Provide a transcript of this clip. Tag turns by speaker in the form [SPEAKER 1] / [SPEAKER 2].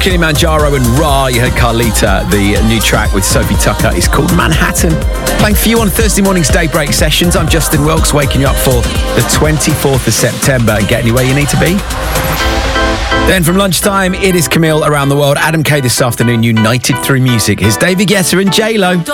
[SPEAKER 1] Kilimanjaro and Ra. You heard Carlita, the new track with Sophie Tucker is called Manhattan. Playing for you on Thursday morning's Daybreak Sessions. I'm Justin Wilkes, waking you up for the 24th of September and getting you where you need to be. Then from lunchtime, it is Camille Around the World. Adam Kay this afternoon, United Through Music. Here's David Guetta and J-Lo.